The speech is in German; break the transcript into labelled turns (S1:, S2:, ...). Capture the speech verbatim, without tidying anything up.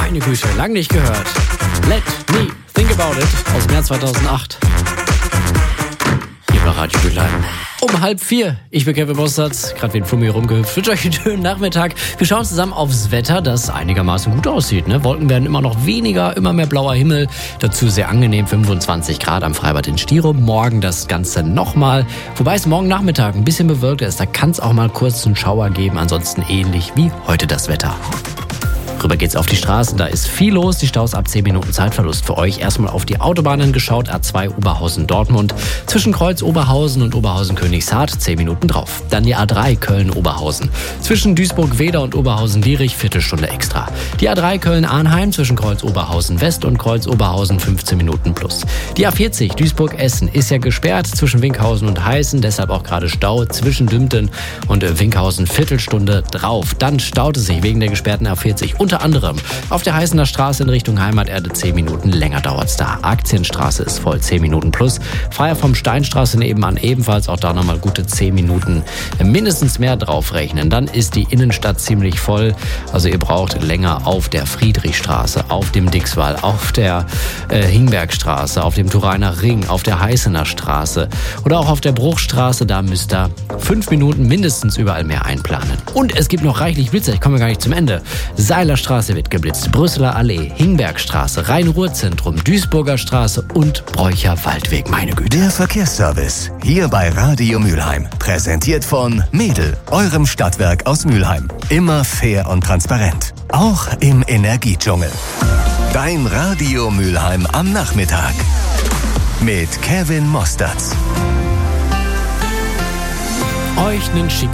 S1: Meine Güte, lang nicht gehört. Let me think about it aus dem Jahr zweitausendacht. Hier bei Radio Mülheim. Um halb vier. Ich bin Kevin Mostert, gerade wie ein Flummi rumgehüpft. Ich wünsche euch einen schönen Nachmittag. Wir schauen zusammen aufs Wetter, das einigermaßen gut aussieht. Ne? Wolken werden immer noch weniger, immer mehr blauer Himmel. Dazu sehr angenehm, fünfundzwanzig Grad am Freibad in Stirum. Morgen das Ganze nochmal. Wobei es morgen Nachmittag ein bisschen bewölkt ist. Da kann es auch mal kurz einen Schauer geben. Ansonsten ähnlich wie heute das Wetter. Rüber geht's auf die Straßen, da ist viel los, die Staus ab zehn Minuten Zeitverlust für euch. Erstmal auf die Autobahnen geschaut, A zwei Oberhausen-Dortmund, zwischen Kreuz Oberhausen und Oberhausen-Königshardt, zehn Minuten drauf. Dann die A drei Köln-Oberhausen, zwischen Duisburg-Weder und Oberhausen-Lierich, Viertelstunde extra. Die A drei Köln-Arnheim, zwischen Kreuz Oberhausen-West und Kreuz Oberhausen, fünfzehn Minuten plus. Die A vierzig Duisburg-Essen ist ja gesperrt zwischen Winkhausen und Heißen, deshalb auch gerade Stau zwischen Dümpten und Winkhausen, Viertelstunde drauf. Dann staut es sich wegen der gesperrten A vierzig und unter anderem auf der Heißener Straße in Richtung Heimaterde zehn Minuten länger dauert's da. Aktienstraße ist voll, zehn Minuten plus. Freier vom Steinstraße nebenan ebenfalls, auch da nochmal gute zehn Minuten mindestens mehr draufrechnen. Dann ist die Innenstadt ziemlich voll, also ihr braucht länger auf der Friedrichstraße, auf dem Dixwall, auf der äh, Hingbergstraße, auf dem Turiner Ring, auf der Heißener Straße oder auch auf der Bruchstraße. Da müsst ihr fünf Minuten mindestens überall mehr einplanen. Und es gibt noch reichlich Blitzer, ich komme gar nicht zum Ende. Seiler Straße wird geblitzt, Brüsseler Allee, Hingbergstraße, Rhein-Ruhr-Zentrum, Duisburger Straße und Bräucher Waldweg, meine Güte.
S2: Der Verkehrsservice, hier bei Radio Mülheim. Präsentiert von Mädel, eurem Stadtwerk aus Mülheim. Immer fair und transparent. Auch im Energiedschungel. Dein Radio Mülheim am Nachmittag. Mit Kevin Mostert.
S1: Euch einen schicken